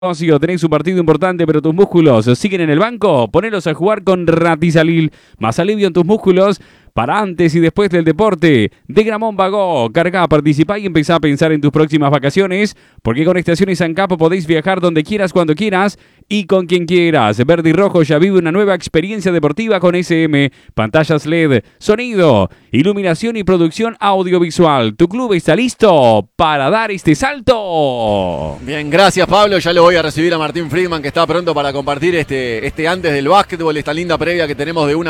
Si tenés un partido importante pero tus músculos siguen en el banco, ponelos a jugar con Ratisalil. Más alivio en tus músculos para antes y después del deporte. De Gramón Vago, carga, participá y empezá a pensar en tus próximas vacaciones, porque con Estaciones ANCAP podéis viajar donde quieras, cuando quieras y con quien quieras. Verde y Rojo ya vive una nueva experiencia deportiva con SM, pantallas LED, sonido, iluminación y producción audiovisual. Tu club está listo para dar este salto. Bien, gracias Pablo, ya lo voy a recibir a Martín Friedman, que está pronto para compartir este antes del básquetbol, esta linda previa que tenemos de una